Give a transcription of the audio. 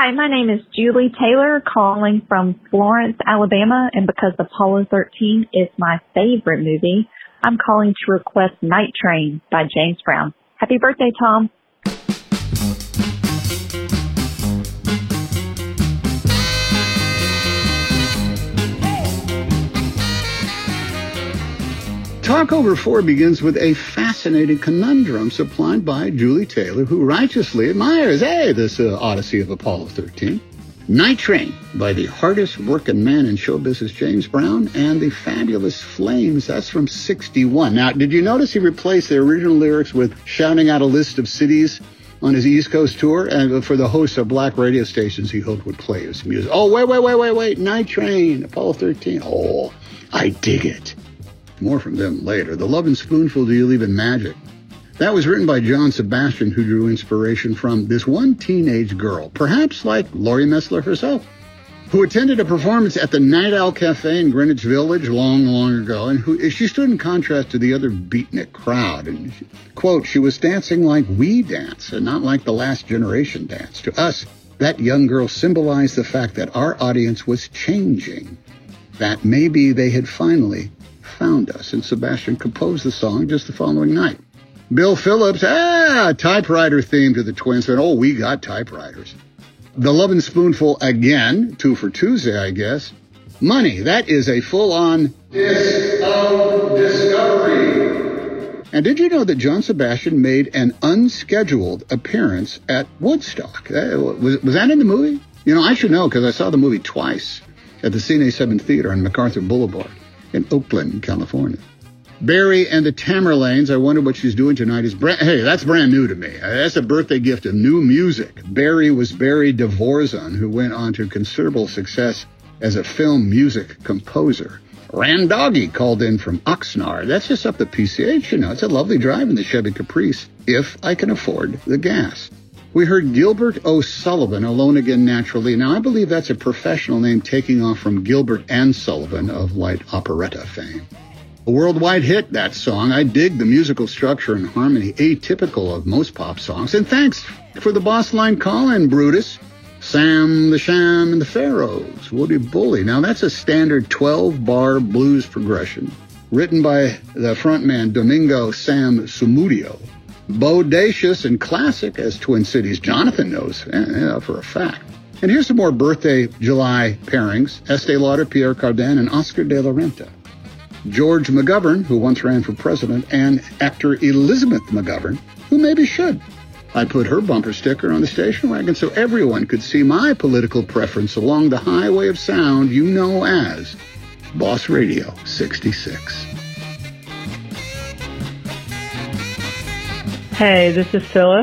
Hi, my name is Julie Taylor, calling from Florence, Alabama, and because Apollo 13 is my favorite movie, I'm calling to request Night Train by James Brown. Happy birthday, Tom. Talk Over 4 begins with a fascinating conundrum supplied by Julie Taylor, who righteously admires, this Odyssey of Apollo 13. Night Train by the hardest working man in show business, James Brown, and the Fabulous Flames. That's from 61. Now, did you notice he replaced the original lyrics with shouting out a list of cities on his East Coast tour? And for the hosts of black radio stations, he hoped would play his music. Oh, wait. Night Train, Apollo 13. Oh, I dig it. More from them later. The Lovin' Spoonful, Do You Believe in Magic? That was written by John Sebastian, who drew inspiration from this one teenage girl, perhaps like Laurie Messler herself, who attended a performance at the Night Owl Cafe in Greenwich Village long ago, and she stood in contrast to the other beatnik crowd. And, quote, she was dancing like we dance and not like the last generation dance. To us, that young girl symbolized the fact that our audience was changing, that maybe they had finally found us, and Sebastian composed the song just the following night. Bill Phillips, typewriter theme to the Twins, and we got typewriters. The Lovin' Spoonful again, 2 for Tuesday, I guess. Money, that is a full-on disc of discovery. And did you know that John Sebastian made an unscheduled appearance at Woodstock? Was that in the movie? You know, I should know because I saw the movie twice at the Cine 7 Theater on MacArthur Boulevard in Oakland, California. Barry and the Tamerlanes, I wonder what she's doing tonight, that's brand new to me. That's a birthday gift of new music. Barry was Barry Dvorak, who went on to considerable success as a film music composer. Randoggy called in from Oxnard. That's just up the PCH, It's a lovely drive in the Chevy Caprice, if I can afford the gas. We heard Gilbert O'Sullivan, Alone Again Naturally. Now, I believe that's a professional name taking off from Gilbert and Sullivan of light operetta fame. A worldwide hit, that song. I dig the musical structure and harmony, atypical of most pop songs. And thanks for the boss line call-in, Brutus. Sam the Sham and the Pharaohs, Woody Bully. Now, that's a standard 12-bar blues progression, written by the frontman Domingo Sam Sumudio. Bodacious and classic, as Twin Cities Jonathan knows, for a fact. And here's some more birthday July pairings. Estee Lauder, Pierre Cardin, and Oscar de la Renta. George McGovern, who once ran for president, and actor Elizabeth McGovern, who maybe should. I put her bumper sticker on the station wagon so everyone could see my political preference along the highway of sound you know as Boss Radio 66. Hey, this is Phyllis.